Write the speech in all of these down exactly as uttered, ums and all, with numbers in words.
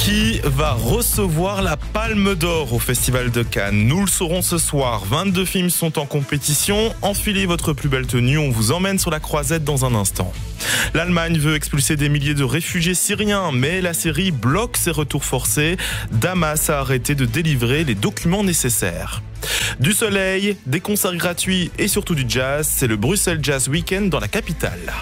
Qui va recevoir la Palme d'Or au Festival de Cannes? Nous le saurons ce soir. vingt-deux films sont en compétition. Enfilez votre plus belle tenue, on vous emmène sur la croisette dans un instant. L'Allemagne veut expulser des milliers de réfugiés syriens, mais la Syrie bloque ses retours forcés. Damas a arrêté de délivrer les documents nécessaires. Du soleil, des concerts gratuits et surtout du jazz, c'est le Bruxelles Jazz Weekend dans la capitale.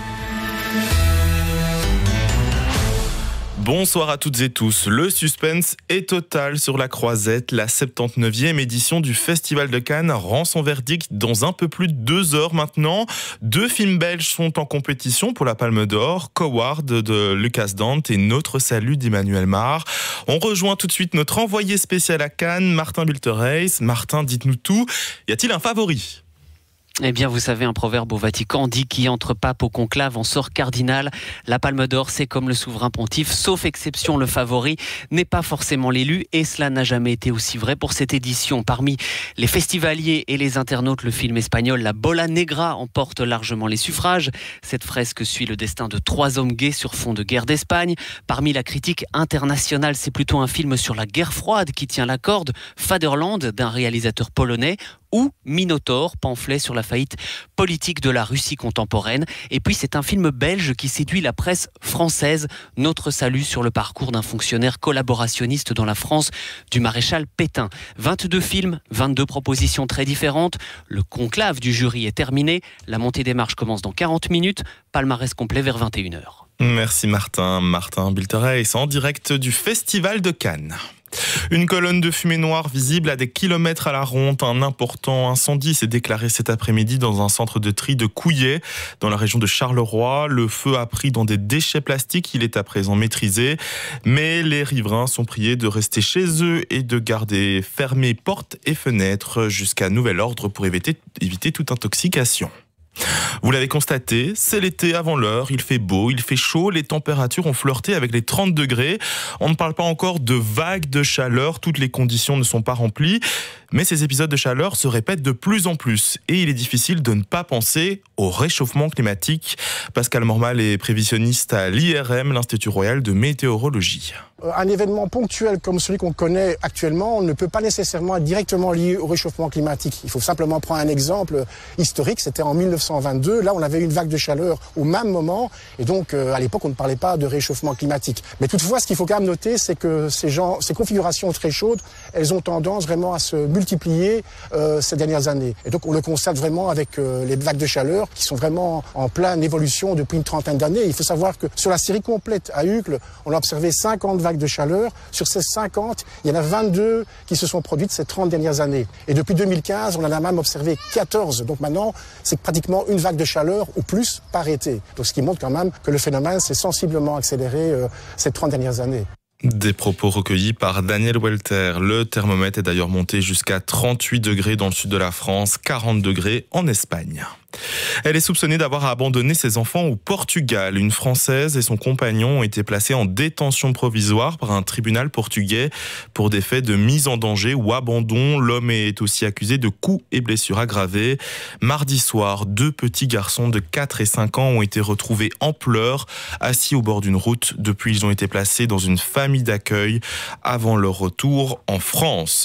Bonsoir à toutes et tous. Le suspense est total sur la croisette. La soixante-dix-neuvième édition du Festival de Cannes rend son verdict dans un peu plus de deux heures maintenant. Deux films belges sont en compétition pour la Palme d'Or. Coward de Lucas Dante et Notre Salut d'Emmanuel Mar. On rejoint tout de suite notre envoyé spécial à Cannes, Martin Biltereis. Martin, dites-nous tout. Y a-t-il un favori ? Eh bien, vous savez, un proverbe au Vatican dit qui entre pape au conclave en sort cardinal. La Palme d'Or, c'est comme le souverain pontife, sauf exception, le favori n'est pas forcément l'élu, et cela n'a jamais été aussi vrai pour cette édition. Parmi les festivaliers et les internautes, le film espagnol La Bola Negra emporte largement les suffrages. Cette fresque suit le destin de trois hommes gays sur fond de guerre d'Espagne. Parmi la critique internationale, c'est plutôt un film sur la guerre froide qui tient la corde, Fatherland, d'un réalisateur polonais, ou Minotaur, pamphlet sur la faillite politique de la Russie contemporaine. Et puis c'est un film belge qui séduit la presse française, Notre Salut, sur le parcours d'un fonctionnaire collaborationniste dans la France du maréchal Pétain. vingt-deux films, vingt-deux propositions très différentes. Le conclave du jury est terminé. La montée des marches commence dans quarante minutes. Palmarès complet vers vingt et une heures. Merci Martin. Martin Biltereis en direct du Festival de Cannes. Une colonne de fumée noire visible à des kilomètres à la ronde. Un important incendie s'est déclaré cet après-midi dans un centre de tri de Couillet, dans la région de Charleroi. Le feu a pris dans des déchets plastiques. Il est à présent maîtrisé. Mais les riverains sont priés de rester chez eux et de garder fermées portes et fenêtres jusqu'à nouvel ordre pour éviter, éviter toute intoxication. Vous l'avez constaté, c'est l'été avant l'heure, il fait beau, il fait chaud, les températures ont flirté avec les trente degrés. On ne parle pas encore de vagues de chaleur, toutes les conditions ne sont pas remplies, mais ces épisodes de chaleur se répètent de plus en plus et il est difficile de ne pas penser au réchauffement climatique. Pascal Mormal est prévisionniste à l'I R M, l'Institut Royal de Météorologie. Un événement ponctuel comme celui qu'on connaît actuellement ne peut pas nécessairement être directement lié au réchauffement climatique. Il faut simplement prendre un exemple historique, c'était en mille neuf cent vingt-deux, là on avait une vague de chaleur au même moment et donc euh, à l'époque on ne parlait pas de réchauffement climatique. Mais toutefois ce qu'il faut quand même noter c'est que ces, gens, ces configurations très chaudes, elles ont tendance vraiment à se multiplier euh, ces dernières années. Et donc on le constate vraiment avec euh, les vagues de chaleur qui sont vraiment en pleine évolution depuis une trentaine d'années. Il faut savoir que sur la série complète à Uccle, on a observé cinquante vagues de chaleur. Sur ces cinquante, il y en a vingt-deux qui se sont produites ces trente dernières années. Et depuis deux mille quinze, on en a même observé quatorze. Donc maintenant, c'est pratiquement une vague de chaleur ou plus par été. Donc ce qui montre quand même que le phénomène s'est sensiblement accéléré euh, ces trente dernières années. Des propos recueillis par Daniel Welter. Le thermomètre est d'ailleurs monté jusqu'à trente-huit degrés dans le sud de la France, quarante degrés en Espagne. Elle est soupçonnée d'avoir abandonné ses enfants au Portugal. Une Française et son compagnon ont été placés en détention provisoire par un tribunal portugais pour des faits de mise en danger ou abandon. L'homme est aussi accusé de coups et blessures aggravées. Mardi soir, deux petits garçons de quatre et cinq ans ont été retrouvés en pleurs, assis au bord d'une route. Depuis, ils ont été placés dans une famille d'accueil avant leur retour en France.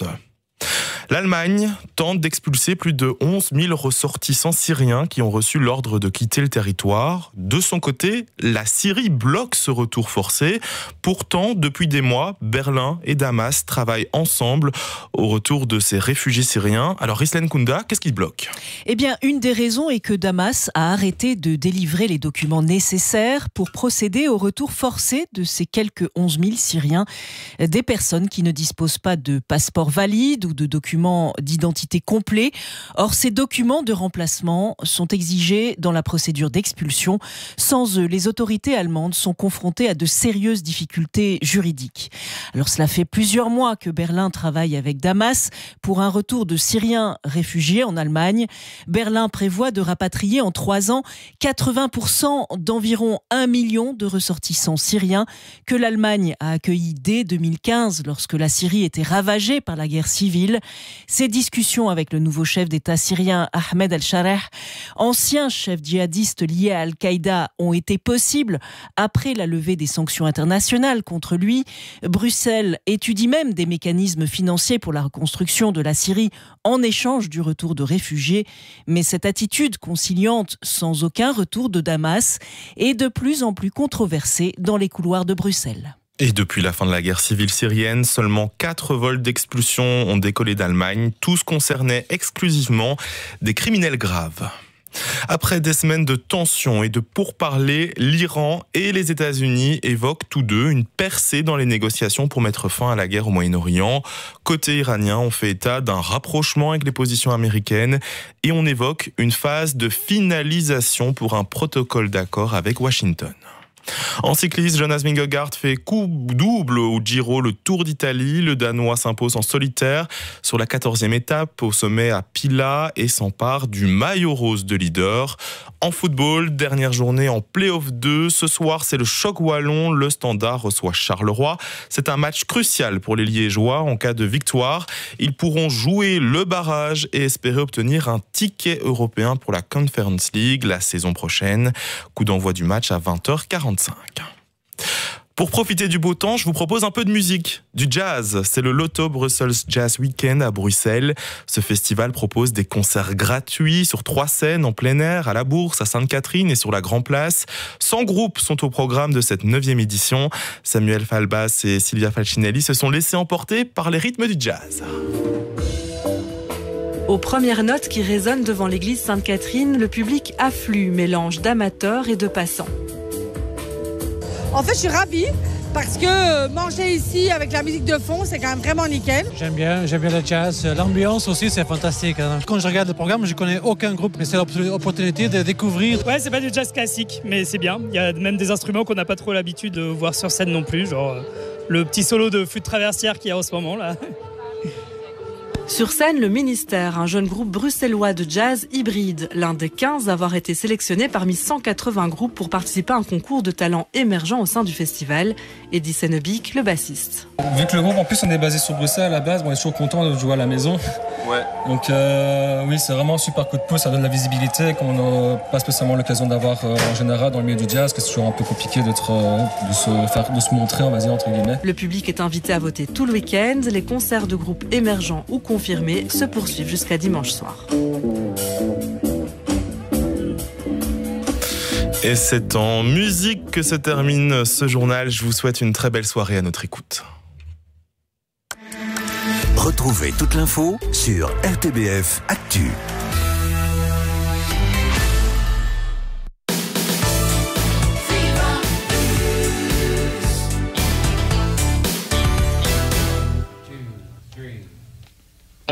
L'Allemagne tente d'expulser plus de onze mille ressortissants syriens qui ont reçu l'ordre de quitter le territoire. De son côté, la Syrie bloque ce retour forcé. Pourtant, depuis des mois, Berlin et Damas travaillent ensemble au retour de ces réfugiés syriens. Alors, Rislen Kunda, qu'est-ce qui bloque ? Eh bien, une des raisons est que Damas a arrêté de délivrer les documents nécessaires pour procéder au retour forcé de ces quelques onze mille Syriens. Des personnes qui ne disposent pas de passeport valide ou de documents d'identité complets. Or, ces documents de remplacement sont exigés dans la procédure d'expulsion. Sans eux, les autorités allemandes sont confrontées à de sérieuses difficultés juridiques. Alors, cela fait plusieurs mois que Berlin travaille avec Damas pour un retour de Syriens réfugiés en Allemagne. Berlin prévoit de rapatrier en trois ans quatre-vingts pour cent d'environ un million de ressortissants syriens que l'Allemagne a accueillis dès deux mille quinze lorsque la Syrie était ravagée par la guerre civile. Ses discussions avec le nouveau chef d'État syrien Ahmed al-Shareh, ancien chef djihadiste lié à Al-Qaïda, ont été possibles après la levée des sanctions internationales contre lui. Bruxelles étudie même des mécanismes financiers pour la reconstruction de la Syrie en échange du retour de réfugiés. Mais cette attitude conciliante sans aucun retour de Damas est de plus en plus controversée dans les couloirs de Bruxelles. Et depuis la fin de la guerre civile syrienne, seulement quatre vols d'expulsion ont décollé d'Allemagne. Tous concernaient exclusivement des criminels graves. Après des semaines de tensions et de pourparlers, l'Iran et les États-Unis évoquent tous deux une percée dans les négociations pour mettre fin à la guerre au Moyen-Orient. Côté iranien, on fait état d'un rapprochement avec les positions américaines et on évoque une phase de finalisation pour un protocole d'accord avec Washington. En cyclisme, Jonas Vingegaard fait coup double au Giro, le Tour d'Italie. Le Danois s'impose en solitaire sur la quatorzième étape au sommet à Pila et s'empare du maillot rose de leader. En football, dernière journée en play-off deux. Ce soir, c'est le choc wallon. Le Standard reçoit Charleroi. C'est un match crucial pour les Liégeois. En cas de victoire, ils pourront jouer le barrage et espérer obtenir un ticket européen pour la Conference League la saison prochaine. Coup d'envoi du match à vingt heures quarante-cinq. Pour profiter du beau temps, je vous propose un peu de musique, du jazz. C'est le Loto Brussels Jazz Weekend à Bruxelles. Ce festival propose des concerts gratuits sur trois scènes en plein air, à la Bourse, à Sainte-Catherine et sur la Grand Place. cent groupes sont au programme de cette neuvième édition. Samuel Falbas et Silvia Falcinelli se sont laissés emporter par les rythmes du jazz. Aux premières notes qui résonnent devant l'église Sainte-Catherine, le public afflue, mélange d'amateurs et de passants. En fait, je suis ravie parce que manger ici avec la musique de fond, c'est quand même vraiment nickel. J'aime bien, j'aime bien le jazz. L'ambiance aussi, c'est fantastique. Quand je regarde le programme, je ne connais aucun groupe, mais c'est l'opportunité de découvrir. Ouais, c'est pas du jazz classique, mais c'est bien. Il y a même des instruments qu'on n'a pas trop l'habitude de voir sur scène non plus, genre le petit solo de flûte traversière qu'il y a en ce moment là. Sur scène, le Ministère, un jeune groupe bruxellois de jazz hybride, l'un des quinze à avoir été sélectionné parmi cent quatre-vingts groupes pour participer à un concours de talents émergents au sein du festival. Eddie Senebik, le bassiste. Vu que le groupe, en plus, on est basé sur Bruxelles à la base, on est toujours content de jouer à la maison. Ouais. Donc euh, oui, c'est vraiment un super coup de pouce, ça donne la visibilité qu'on n'a pas spécialement l'occasion d'avoir euh, en général dans le milieu du jazz, que c'est toujours un peu compliqué d'être, euh, de, se faire, de se montrer, on va dire, entre guillemets. Le public est invité à voter tout le week-end. Les concerts de groupes émergents ou confirmés se poursuivent jusqu'à dimanche soir. Et c'est en musique que se termine ce journal. Je vous souhaite une très belle soirée à notre écoute. Retrouvez toute l'info sur R T B F Actu. Two, three.